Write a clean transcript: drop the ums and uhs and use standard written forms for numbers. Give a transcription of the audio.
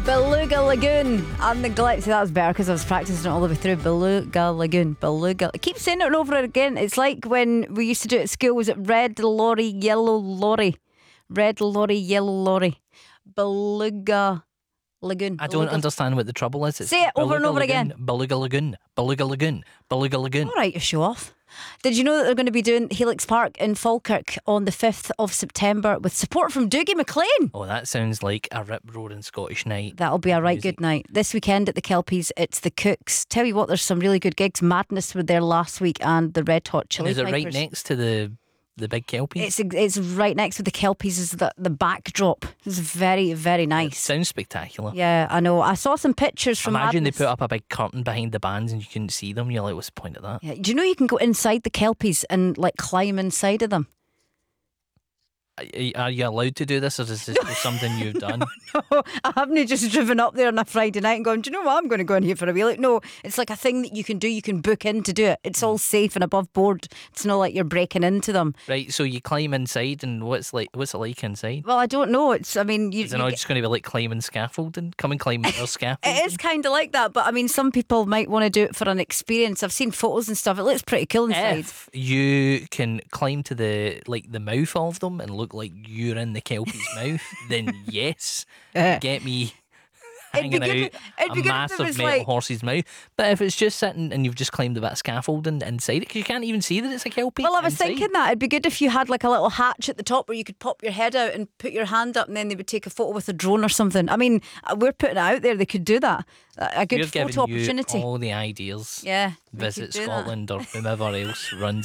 Beluga Lagoon and the Gillespie. That was better because I was practicing it all the way through. Beluga Lagoon. Beluga. I keep saying it over again. It's like when we used to do it at school. Was it red lorry, yellow lorry? Red lorry, yellow lorry. Beluga Lagoon. I don't understand what the trouble is. It's Say it over and over again. Beluga Lagoon. Beluga Lagoon. Beluga Lagoon. All right, you show off. Did you know that they're going to be doing Helix Park in Falkirk on the 5th of September with support from Dougie MacLean? Oh, that sounds like a rip-roaring Scottish night. That'll be a right good night. This weekend at the Kelpies, it's the Cooks. Tell you what, there's some really good gigs. Madness were there last week and the Red Hot Chili Is it Peppers. right next to the big Kelpies? It's right next to the Kelpies is the backdrop. It's very, very It nice. sounds spectacular. Yeah, I know. I saw some pictures from Imagine Madness. they put up a big curtain behind the bands and you couldn't see them. You're like, what's the point of that? Yeah. Do you know you can go inside the Kelpies and like climb inside of them? Are you allowed to do this, or is this just something you've done? No, I haven't just driven up there on a Friday night and gone, do you know what, I'm going to go in here for a wee look. No, it's like a thing that you can do. You can book in to do it. It's all safe and above board. It's not like you're breaking into them. Right, so you climb inside, and what's it like inside? Well, I don't know. It's, I mean, Is it not just going to be like climbing scaffolding? Come and climb our scaffolding? it is kind of like that, but I mean, some people might want to do it for an experience. I've seen photos and stuff. It looks pretty cool inside. If you can climb to the mouth of them and look like you're in the Kelpie's mouth, then yes, get me hanging out a massive metal horse's mouth. But if it's just sitting and you've just climbed a bit of scaffolding inside it, because you can't even see that it's a Kelpie. Well, I was inside. thinking that it'd be good if you had like a little hatch at the top where you could pop your head out and put your hand up, and then they would take a photo with a drone or something. I mean, we're putting it out there. They could do that. A good We're photo giving opportunity. you all the ideas. Yeah. they Visit could do that. Scotland or whomever else runs